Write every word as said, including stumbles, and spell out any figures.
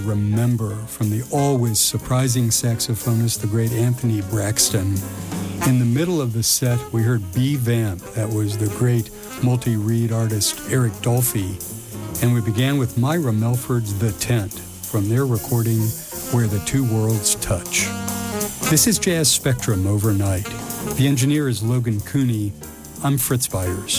Remember from the always surprising saxophonist, the great Anthony Braxton. In the middle of the set, we heard B-Vamp. That was the great multi-reed artist Eric Dolphy. And we began with Myra Melford's The Tent from their recording Where the Two Worlds Touch. This is Jazz Spectrum Overnight. The engineer is Logan Cooney. I'm Fritz Byers.